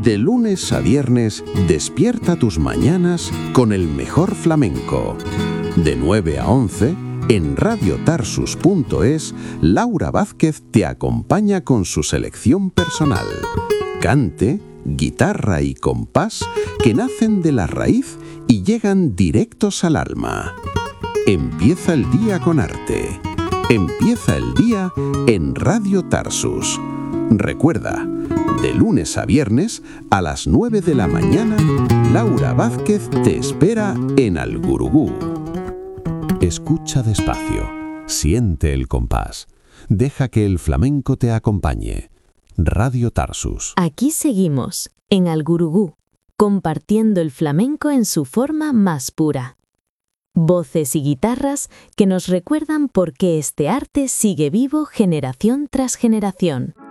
De lunes a viernes, despierta tus mañanas con el mejor flamenco. De 9 a 11, en radiotarsus.es, Laura Vázquez te acompaña con su selección personal. Cante, guitarra y compás que nacen de la raíz y llegan directos al alma. Empieza el día con arte. Empieza el día en Radio Tarsus. Recuerda, de lunes a viernes, a las 9 de la mañana, Laura Vázquez te espera en Algurugú. Escucha despacio, siente el compás, deja que el flamenco te acompañe. Radio Tarsus. Aquí seguimos, en Algurugú, compartiendo el flamenco en su forma más pura. Voces y guitarras que nos recuerdan por qué este arte sigue vivo generación tras generación.